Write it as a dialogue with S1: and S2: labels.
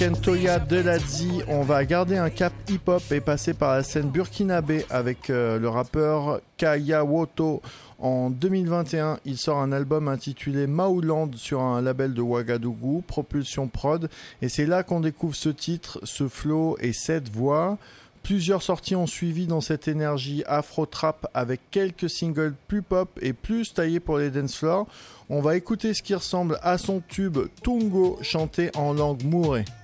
S1: Kentoya Deladzi. On va garder un cap hip-hop et passer par la scène burkinabé avec le rappeur Kayawoto. En 2021, il sort un album intitulé Maouland sur un label de Ouagadougou, Propulsion Prod. Et c'est là qu'on découvre ce titre, ce flow et cette voix. Plusieurs sorties ont suivi dans cette énergie afro-trap avec quelques singles plus pop et plus taillés pour les dance floors. On va écouter ce qui ressemble à son tube Tungo chanté en langue mourée.